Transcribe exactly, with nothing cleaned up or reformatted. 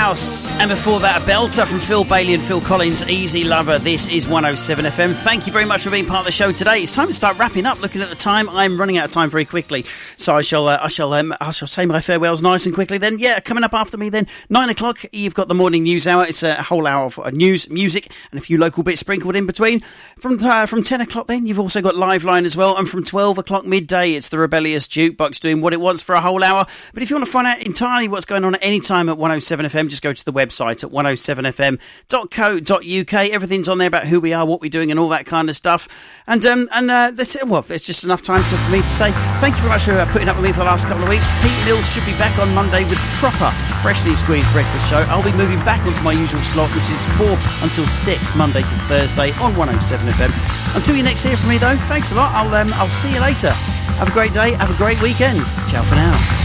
House, and before that, a belter from Phil Bailey and Phil Collins, Easy Lover. This is one oh seven F M. Thank you very much for being part of the show today. It's time to start wrapping up. Looking at the time, I'm running out of time very quickly, so I shall, uh, I shall, um, I shall say my farewells nice and quickly. Then, yeah, coming up after me, then nine o'clock, you've got the morning news hour. It's a whole hour of uh, news, music, and a few local bits sprinkled in between. From uh, from ten o'clock, then you've also got Live Line as well, and from twelve o'clock midday, it's the Rebellious Jukebox doing what it wants for a whole hour. But if you want to find out entirely what's going on at any time at one oh seven F M, just go to the website at one oh seven f m dot co dot u k. Everything's on there about who we are, what we're doing, and all that kind of stuff. And um, and uh, that's, well, there's just enough time to, for me to say thank you very much for uh, putting up with me for the last couple of weeks. Pete Mills should be back on Monday with the proper Freshly Squeezed Breakfast Show. I'll be moving back onto my usual slot, which is four until six, Monday to Thursday on one oh seven F M. Until you next hear from me, though, thanks a lot. I'll um, I'll see you later. Have a great day. Have a great weekend. Ciao for now.